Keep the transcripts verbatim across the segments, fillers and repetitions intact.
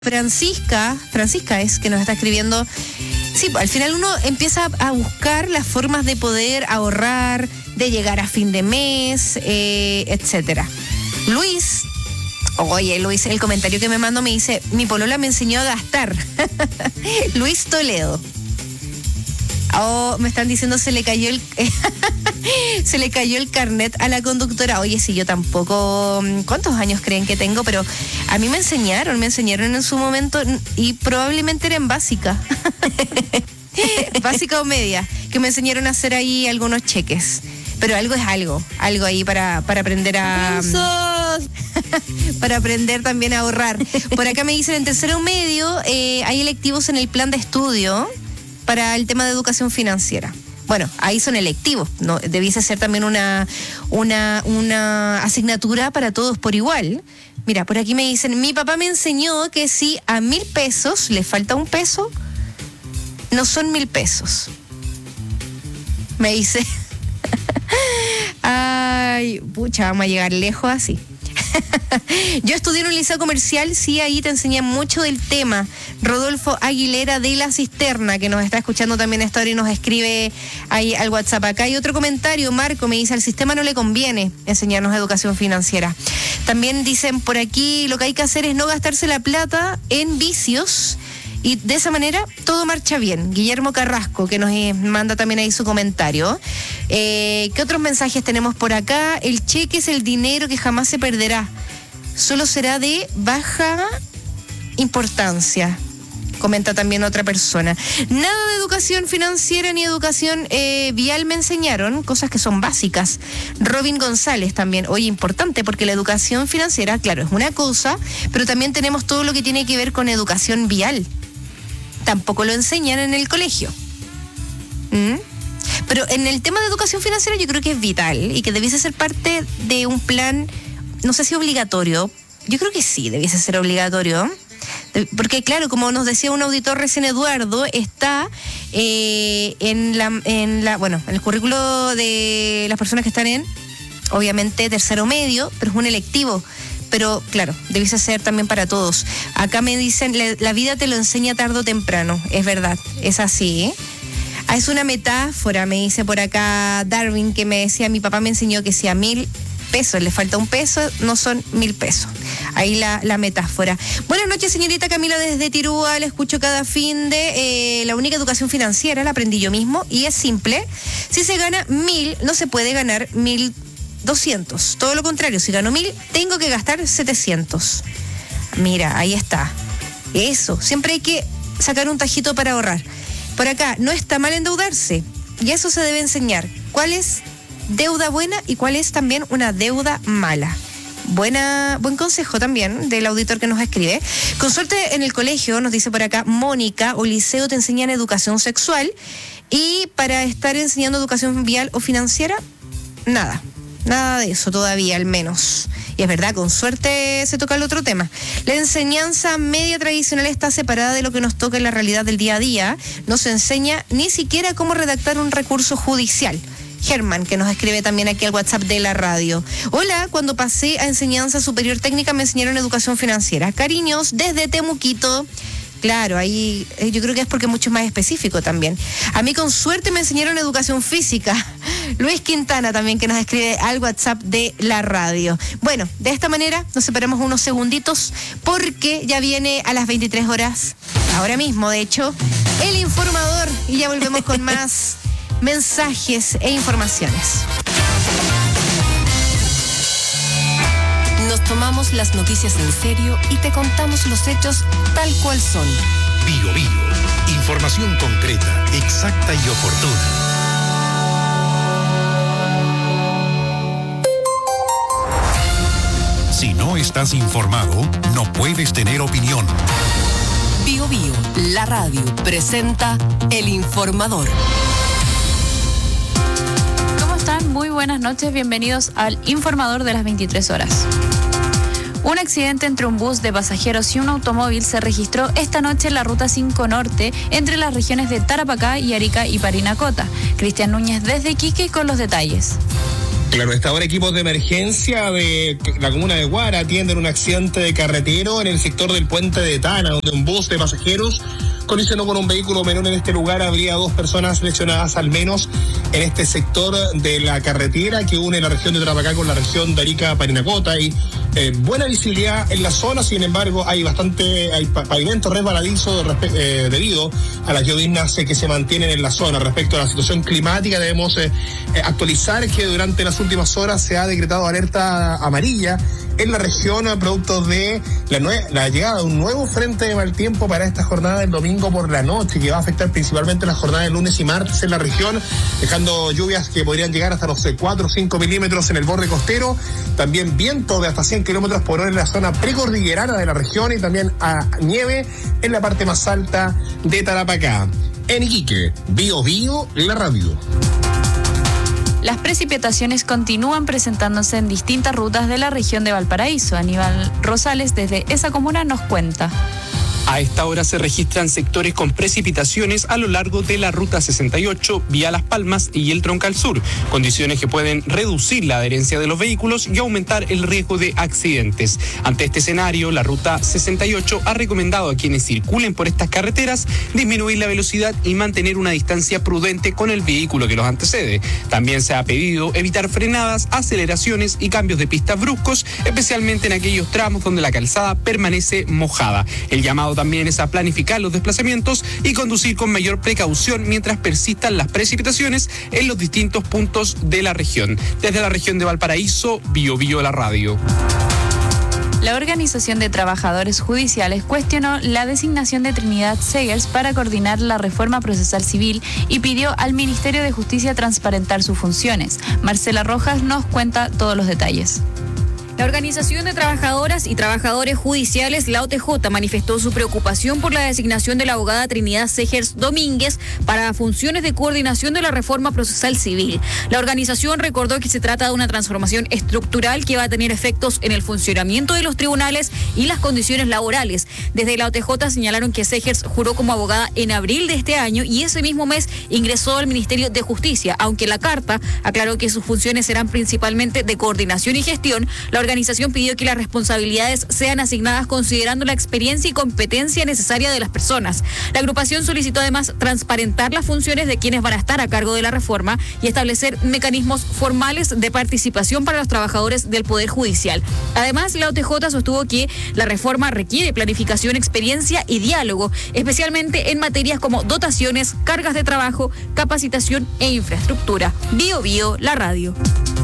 Francisca, Francisca es que nos está escribiendo. Sí, al final uno empieza a buscar las formas de poder ahorrar, de llegar a fin de mes, eh, etcétera. Luis, oye Luis, el comentario que me mandó me dice, mi polola me enseñó a gastar. Luis Toledo. Oh, me están diciendo se le cayó el se le cayó el carnet a la conductora. Oye, sí, yo tampoco, ¿cuántos años creen que tengo? Pero a mí me enseñaron, me enseñaron en su momento y probablemente era en básica. Básica o media, que me enseñaron a hacer ahí algunos cheques. Pero algo es algo, algo ahí para, para aprender a... para aprender también a ahorrar. Por acá me dicen en tercero medio eh, hay electivos en el plan de estudio para el tema de educación financiera. Bueno, ahí son electivos, ¿no? Debiese ser también una, una, una asignatura para todos por igual. Mira, por aquí me dicen, mi papá me enseñó que si a mil pesos le falta un peso, no son mil pesos. Me dice, ay, pucha, vamos a llegar lejos así. Yo estudié en un liceo comercial, sí, ahí te enseñan mucho del tema. Rodolfo Aguilera de La Cisterna, que nos está escuchando también esta hora y nos escribe ahí al WhatsApp. Acá hay otro comentario, Marco me dice, al sistema no le conviene enseñarnos educación financiera. También dicen por aquí, lo que hay que hacer es no gastarse la plata en vicios y de esa manera todo marcha bien. Guillermo Carrasco, que nos manda también ahí su comentario. Eh, ¿Qué otros mensajes tenemos por acá? El cheque es el dinero que jamás se perderá. Solo será de baja importancia, comenta también otra persona. Nada de educación financiera ni educación eh, vial me enseñaron, cosas que son básicas. Robin González también, oye, importante, porque la educación financiera, claro, es una cosa, pero también tenemos todo lo que tiene que ver con educación vial. Tampoco lo enseñan en el colegio. ¿Mm? Pero en el tema de educación financiera yo creo que es vital y que debiese ser parte de un plan, no sé si obligatorio, yo creo que sí, debiese ser obligatorio. Porque claro, como nos decía un auditor recién, Eduardo, está eh, en la, en la, bueno, en el currículo de las personas que están en, obviamente, tercero medio, pero es un electivo. Pero claro, debiese ser también para todos. Acá me dicen, la vida te lo enseña tarde o temprano. Es verdad, es así, ¿eh? Ah, es una metáfora, me dice por acá Darwin, que me decía, mi papá me enseñó que si a mil pesos le falta un peso, no son mil pesos. Ahí la, la metáfora. Buenas noches, señorita Camila, desde Tirúa, la escucho cada fin de... Eh, la única educación financiera la aprendí yo mismo y es simple. Si se gana mil, no se puede ganar mil doscientos. Todo lo contrario, si gano mil, tengo que gastar setecientos. Mira, ahí está. Eso, siempre hay que sacar un tajito para ahorrar. Por acá, no está mal endeudarse. Y eso se debe enseñar. ¿Cuál es deuda buena y cuál es también una deuda mala? Buena, buen consejo también del auditor que nos escribe. Con suerte en el colegio, nos dice por acá Mónica, o liceo te enseñan educación sexual y para estar enseñando educación vial o financiera, nada. Nada de eso todavía, al menos. Y es verdad, con suerte se toca el otro tema. La enseñanza media tradicional está separada de lo que nos toca en la realidad del día a día. No se enseña ni siquiera cómo redactar un recurso judicial. Germán, que nos escribe también aquí al WhatsApp de la radio. Hola, cuando pasé a enseñanza superior técnica me enseñaron educación financiera. Cariños, desde Temuquito. Claro, ahí yo creo que es porque es mucho más específico también. A mí con suerte me enseñaron educación física. Luis Quintana también, que nos escribe al WhatsApp de la radio. Bueno, de esta manera nos separamos unos segunditos porque ya viene a las veintitrés horas, ahora mismo de hecho, el informador y ya volvemos con más mensajes e informaciones. Nos tomamos las noticias en serio y te contamos los hechos tal cual son. Bio Bio. Información concreta, exacta y oportuna. Si no estás informado, no puedes tener opinión. Bio Bio, la radio, presenta El Informador. ¿Cómo están? Muy buenas noches, bienvenidos al Informador de las veintitrés horas. Un accidente entre un bus de pasajeros y un automóvil se registró esta noche en la Ruta cinco Norte entre las regiones de Tarapacá y Arica y Parinacota. Cristian Núñez desde Iquique con los detalles. Claro, hasta ahora equipos de emergencia de la comuna de Guara atienden un accidente de carretero en el sector del puente de Tana, donde un bus de pasajeros colisionó con un vehículo menor. En este lugar habría dos personas lesionadas al menos en este sector de la carretera que une la región de Tarapacá con la región de Arica-Parinacota. Hay eh, buena visibilidad en la zona, sin embargo hay bastante, hay pavimento resbaladizo eh, debido a las lloviznas eh, que se mantienen en la zona. Respecto a la situación climática, debemos eh, actualizar que durante las últimas horas se ha decretado alerta amarilla en la región producto de la, nue- la llegada de un nuevo frente de mal tiempo para esta jornada del domingo por la noche, que va a afectar principalmente la jornada de lunes y martes en la región, dejando lluvias que podrían llegar hasta los cuatro o cinco milímetros en el borde costero, también viento de hasta cien kilómetros por hora en la zona precordillerana de la región y también a nieve en la parte más alta de Tarapacá. En Iquique, Bio Bio, la radio. Las precipitaciones continúan presentándose en distintas rutas de la región de Valparaíso. Aníbal Rosales desde esa comuna nos cuenta. A esta hora se registran sectores con precipitaciones a lo largo de la Ruta sesenta y ocho, vía Las Palmas y el Troncal Sur, condiciones que pueden reducir la adherencia de los vehículos y aumentar el riesgo de accidentes. Ante este escenario, la Ruta sesenta y ocho ha recomendado a quienes circulen por estas carreteras disminuir la velocidad y mantener una distancia prudente con el vehículo que los antecede. También se ha pedido evitar frenadas, aceleraciones y cambios de pistas bruscos, especialmente en aquellos tramos donde la calzada permanece mojada. El llamado también es a planificar los desplazamientos y conducir con mayor precaución mientras persistan las precipitaciones en los distintos puntos de la región. Desde la región de Valparaíso, Bio Bio la radio. La Organización de Trabajadores Judiciales cuestionó la designación de Trinidad Segers para coordinar la reforma procesal civil y pidió al Ministerio de Justicia transparentar sus funciones. Marcela Rojas nos cuenta todos los detalles. La Organización de Trabajadoras y Trabajadores Judiciales, la O T J, manifestó su preocupación por la designación de la abogada Trinidad Segers Domínguez para funciones de coordinación de la reforma procesal civil. La organización recordó que se trata de una transformación estructural que va a tener efectos en el funcionamiento de los tribunales y las condiciones laborales. Desde la O T J señalaron que Segers juró como abogada en abril de este año y ese mismo mes ingresó al Ministerio de Justicia, aunque la carta aclaró que sus funciones serán principalmente de coordinación y gestión. La La organización pidió que las responsabilidades sean asignadas considerando la experiencia y competencia necesaria de las personas. La agrupación solicitó además transparentar las funciones de quienes van a estar a cargo de la reforma y establecer mecanismos formales de participación para los trabajadores del Poder Judicial. Además, la O T J sostuvo que la reforma requiere planificación, experiencia y diálogo, especialmente en materias como dotaciones, cargas de trabajo, capacitación e infraestructura. Bio Bio, la radio.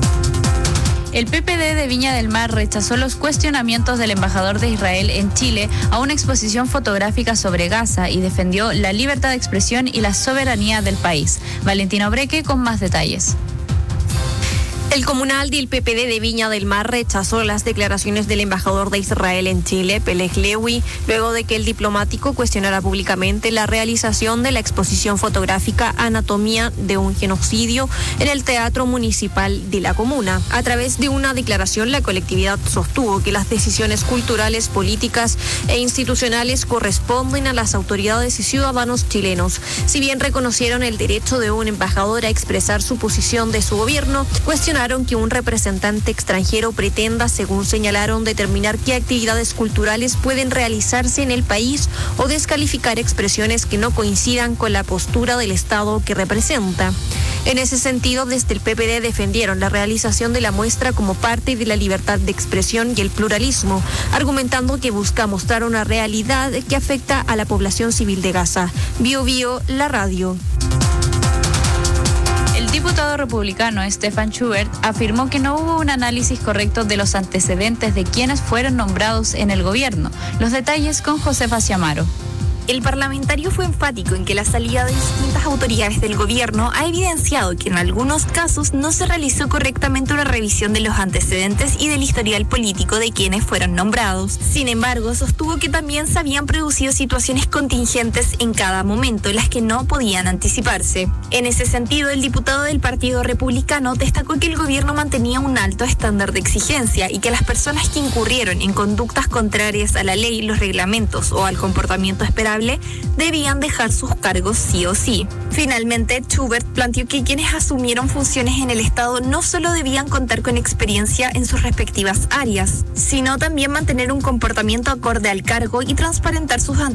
El P P D de Viña del Mar rechazó los cuestionamientos del embajador de Israel en Chile a una exposición fotográfica sobre Gaza y defendió la libertad de expresión y la soberanía del país. Valentina Obreque con más detalles. El comunal del P P D de Viña del Mar rechazó las declaraciones del embajador de Israel en Chile, Peleg Lewy, luego de que el diplomático cuestionara públicamente la realización de la exposición fotográfica Anatomía de un genocidio en el Teatro Municipal de la comuna. A través de una declaración, la colectividad sostuvo que las decisiones culturales, políticas e institucionales corresponden a las autoridades y ciudadanos chilenos. Si bien reconocieron el derecho de un embajador a expresar su posición de su gobierno, cuestionaron que un representante extranjero pretenda, según señalaron, determinar qué actividades culturales pueden realizarse en el país o descalificar expresiones que no coincidan con la postura del Estado que representa. En ese sentido, desde el P P D defendieron la realización de la muestra como parte de la libertad de expresión y el pluralismo, argumentando que busca mostrar una realidad que afecta a la población civil de Gaza. Bio Bio, la radio. El diputado republicano Stefan Schubert afirmó que no hubo un análisis correcto de los antecedentes de quienes fueron nombrados en el gobierno. Los detalles con Josefa Ciamaro. El parlamentario fue enfático en que la salida de distintas autoridades del gobierno ha evidenciado que en algunos casos no se realizó correctamente una revisión de los antecedentes y del historial político de quienes fueron nombrados. Sin embargo, sostuvo que también se habían producido situaciones contingentes en cada momento, las que no podían anticiparse. En ese sentido, el diputado del Partido Republicano destacó que el gobierno mantenía un alto estándar de exigencia y que las personas que incurrieron en conductas contrarias a la ley, los reglamentos o al comportamiento esperable responsable debían dejar sus cargos sí o sí. Finalmente, Schubert planteó que quienes asumieron funciones en el Estado no solo debían contar con experiencia en sus respectivas áreas, sino también mantener un comportamiento acorde al cargo y transparentar sus